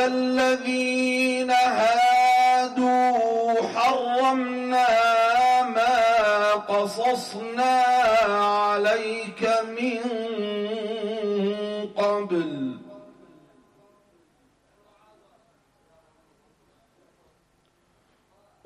وعلى الذين هادوا حرمنا ما قصصنا عليك من قبل